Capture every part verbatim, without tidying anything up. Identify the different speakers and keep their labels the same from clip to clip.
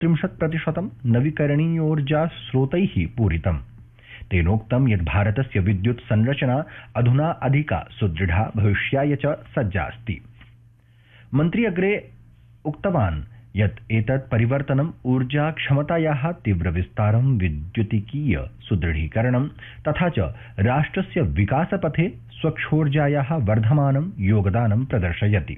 Speaker 1: त्रिंशत् प्रतिशतं नवीकरणीयोर्जास्रोतैः पूरितम्। तेनोक्तं यत् भारतस्य विद्युत् संरचना अधुना अधिका सुदृढा भविष्याय च सज्जा अस्ति। मन्त्री अग्रे उक्तवान् यत् एतत् परिवर्तनम् ऊर्जाक्षमतायाः तीव्रविस्तारं, विद्युतिकीय सुदृढीकरणं तथा च राष्ट्रस्य विकासपथे स्वच्छोर्जायाः वर्धमानं योगदानं प्रदर्शयति।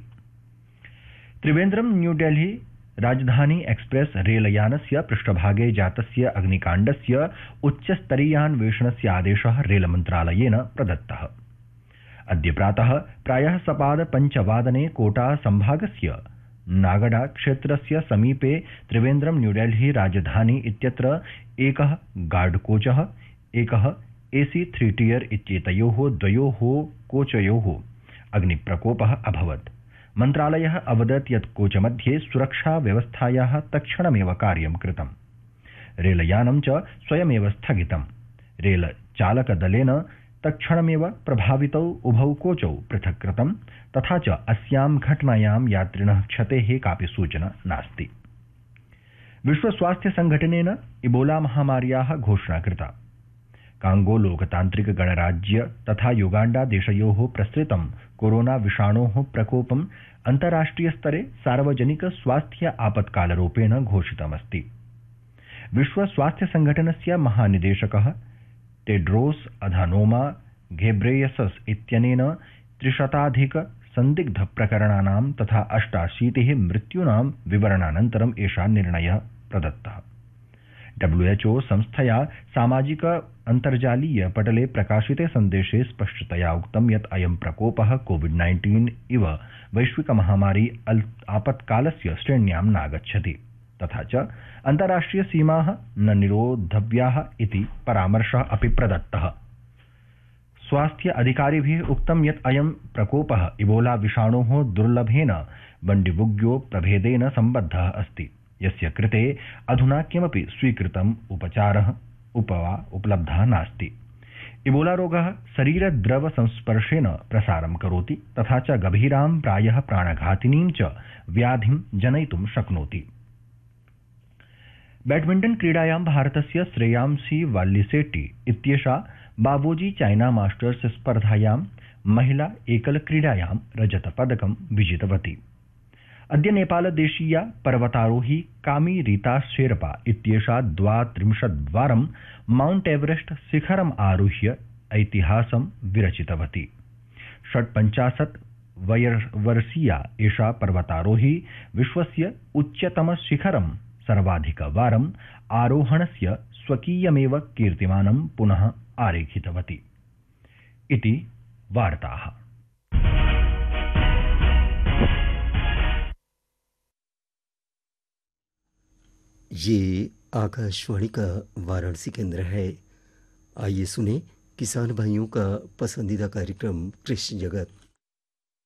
Speaker 1: त्रिवेन्द्रम न्यूडेल्ही राजधानी एक्सप्रेस रेलयानस्य पृष्ठभागे जातस्य अग्निकाण्डस्य उच्चस्तरीयान्वेषणस्य आदेशः रेलमन्त्रालयेन प्रदत्तः। अद्य प्रातः प्रायः सपाद पञ्चवादने कोटा संभागस्य नागडा क्षेत्रस्य समीपे त्रिवेन्द्रम न्यूडेल्ही राजधानी इत्यत्र एकः गार्डकोचः, एकः एसी थ्री टियर इत्येतयोः द्वयोः कोचयोः अग्निप्रकोपः अभवत्। मन्त्रालयः अवदत् यत् कोचमध्ये सुरक्षा व्यवस्थायाः तत्क्षणमेव कार्यं कृतम्। रेलयानं च स्वयमेव स्थगितम्। रेलचालकदलेन तत्क्षणमेव प्रभावितौ उभौ कोचौ पृथक् कृतं तथा च अस्यां घटनायां यात्रिणः क्षतेः कापि सूचना नास्ति। विश्व स्वास्थ्य संघटनेन इबोला महामार्याः घोषणा कृता। कांगो लोकतान्त्रिक गणराज्य तथा युगाण्डा देशयोः प्रसृतं कोरोना विषाणोः प्रकोपम् अन्ताराष्ट्रिय स्तरे सार्वजनिक स्वास्थ्य आपत्कालरूपेण घोषितमस्ति। विश्व स्वास्थ्य संघटनस्य महानिदेशकः टेड्रोस अधानोमा घेब्रेयसस इत्यनेन त्रिशताधिक संदिग्ध प्रकरणानां तथा अष्टाशीतिः मृत्यूनां विवरणानन्तरम् एषः निर्णयः प्रदत्तः। डब्ल्यूएचओ संस्थया सामाजिक अन्तर्जालीय पटले प्रकाशिते सन्देशे स्पष्टतया उक्तं यत् अयं प्रकोपः कोविड नाइन्टीन इव वैश्विक महामारी आपत्कालस्य श्रेण्यां नागच्छति तथा च अन्ताराष्ट्रिय सीमाः न निरोद्धव्याः इति परामर्शः अपि प्रदत्तः। स्वास्थ्य अधिकारिभिः उक्तं यत् अयं प्रकोपः इबोला विषाणोः दुर्लभेन बण्डिबुग्यो प्रभेदेन सम्बद्धः अस्ति, यस्य कृते अधुना किमपि स्वीकृतम् उपचारः उपवा उपलब्धः नास्ति। इबोला रोगः शरीरद्रव संस्पर्शेन प्रसारं करोति तथा च गभीरां प्रायः प्राणघातिनीं च व्याधिं जनयितुं शक्नोति। बैडमिण्टन क्रीडायां भारतस्य श्रेयांसी वाल्लिसेट्टी इत्येषा बाबूजी चाइना मास्टर्स स्पर्धायां महिला एकल क्रीडायां रजतपदकं विजितवती। अद्य नेपालदेशीया पर्वतारोही कामी रीता शेरपा इत्येषा द्वात्रिंशद्वारं माउंट एवरेस्ट शिखरम् आरुह्य ऐतिहासं विरचितवती। षट्पञ्चाशत् वर्षीया एषा पर्वतारोही विश्वस्य उच्चतम शिखरं सर्वाधिकवारम् आरोहणस्य स्वकीयमेव कीर्तिमानं पुनः आरेखितवती। इति वार्ताः।
Speaker 2: ये आकाशवाणी का वाराणसी केंद्र है। आइए सुने किसान भाइयों का पसंदीदा कार्यक्रम कृषि जगत।